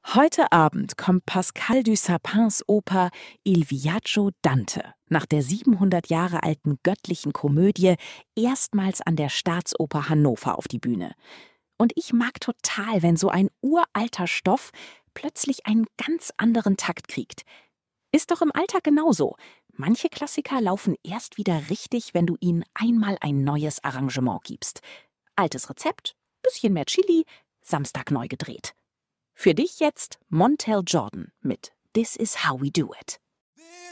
Heute Abend kommt Pascal du Sapins Oper Il Viaggio Dante nach der 700 Jahre alten göttlichen Komödie erstmals an der Staatsoper Hannover auf die Bühne. Und ich mag total, wenn so ein uralter Stoff plötzlich einen ganz anderen Takt kriegt. Ist doch im Alltag genauso. Manche Klassiker laufen erst wieder richtig, wenn du ihnen einmal ein neues Arrangement gibst. Altes Rezept, bisschen mehr Chili, Samstag neu gedreht. Für dich jetzt Montel Jordan mit This Is How We Do It.